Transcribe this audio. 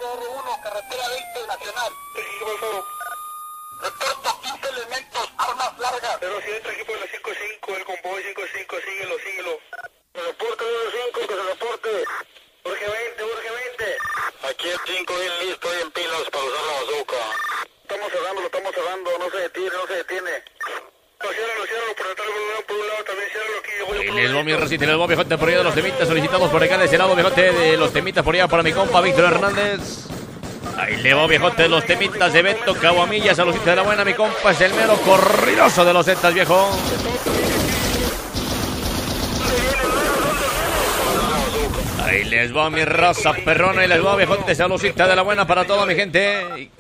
R1, carretera 20 nacional. ¿Qué pasó? Reporto 15 elementos, armas largas. 07, equipo de la 55, el convoy 55, síguelo. Reporte 05, que se reporte. Urgente. Aquí el 5 bien listo y en pilas para usar la bazooka. Lo estamos cerrando, no se detiene. Ciérralo, por detrás, por un lado, también ciérralo aquí. Y les va mi recita, les va viejote por allá de los temitas solicitados por acá de ese lado, viejote de los temitas por allá para mi compa Víctor Hernández. Ahí le va viejote de los temitas de Beto Caguamilla, saludita de la buena, mi compa es el mero corridoso de los Zetas, viejo. Ahí les va mi raza perrona y les va viejote, saludita de la buena para toda mi gente.